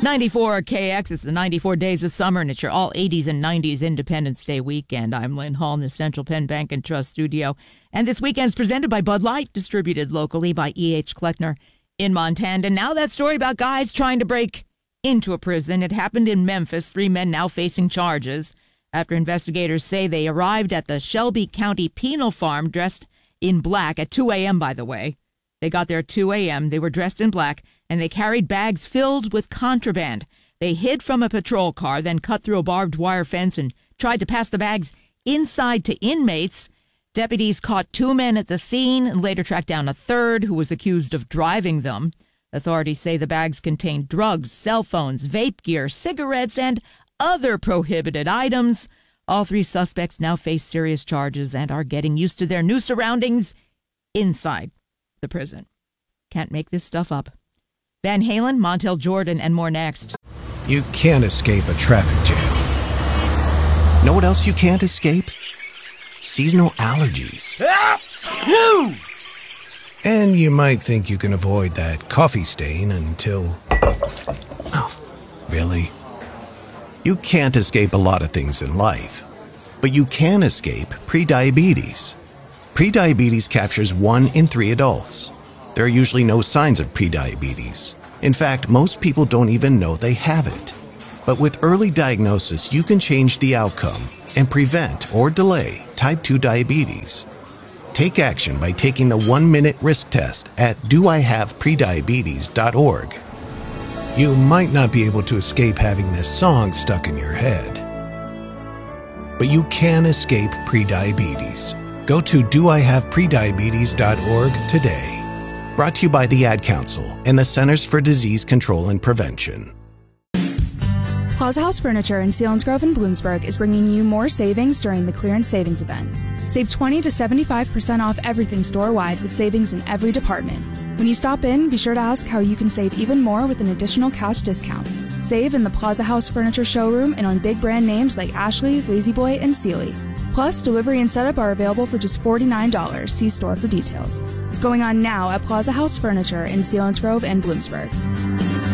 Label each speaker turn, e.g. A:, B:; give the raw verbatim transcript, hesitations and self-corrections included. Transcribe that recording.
A: ninety-four K X, it's the ninety-four Days of Summer, and it's your all eighties and nineties Independence Day weekend. I'm Lynn Hall in the Central Penn Bank and Trust studio. And this weekend's presented by Bud Light, distributed locally by E H. Kleckner in Montana. And now that story about guys trying to break into a prison. It happened in Memphis. Three men now facing charges after investigators say they arrived at the Shelby County Penal Farm dressed in black at two a.m., by the way. They got there at two a.m. They were dressed in black, and they carried bags filled with contraband. They hid from a patrol car, then cut through a barbed wire fence and tried to pass the bags inside to inmates. Deputies caught two men at the scene and later tracked down a third who was accused of driving them. Authorities say the bags contained drugs, cell phones, vape gear, cigarettes, and other prohibited items. All three suspects now face serious charges and are getting used to their new surroundings inside the prison. Can't make this stuff up. Van Halen, Montel Jordan, and more next.
B: You can't escape a traffic jam.
C: Know what else you can't escape? Seasonal allergies.
B: And you might think you can avoid that coffee stain until...
C: Oh, really? You can't escape a lot of things in life, but you can escape prediabetes. Prediabetes captures one in three adults. There are usually no signs of prediabetes. In fact, most people don't even know they have it. But with early diagnosis, you can change the outcome and prevent or delay type two diabetes. Take action by taking the one-minute risk test at do I have prediabetes dot org.
B: You might not be able to escape having this song stuck in your head, but you can escape prediabetes. Go to do I have prediabetes dot org today.
C: Brought to you by the Ad Council and the Centers for Disease Control and Prevention.
D: Plaza House Furniture in Selinsgrove and Bloomsburg is bringing you more savings during the clearance savings event. Save twenty to seventy-five percent off everything store-wide with savings in every department. When you stop in, be sure to ask how you can save even more with an additional couch discount. Save in the Plaza House Furniture showroom and on big brand names like Ashley, La-Z-Boy, and Sealy. Plus, delivery and setup are available for just forty-nine dollars. See store for details. It's going on now at Plaza House Furniture in Selinsgrove and Bloomsburg.